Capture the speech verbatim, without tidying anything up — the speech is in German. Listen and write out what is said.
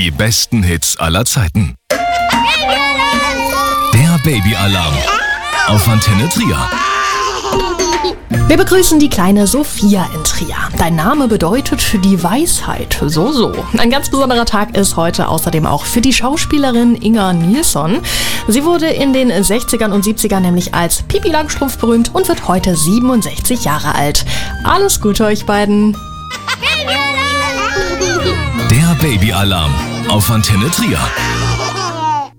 Die besten Hits aller Zeiten. Der Babyalarm auf Antenne Trier. Wir begrüßen die kleine Sophia in Trier. Dein Name bedeutet die Weisheit. So, so. Ein ganz besonderer Tag ist heute außerdem auch für die Schauspielerin Inger Nilsson. Sie wurde in den sechzigern und siebzigern nämlich als Pippi Langstrumpf berühmt und wird heute siebenundsechzig Jahre alt. Alles Gute euch beiden. Der Babyalarm auf Antenne Trier.